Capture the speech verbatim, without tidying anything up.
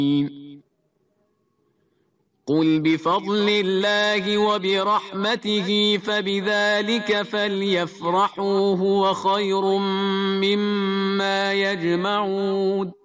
قل بفضل الله وبرحمته فبذلك فليفرحوا هو خير مما يجمعون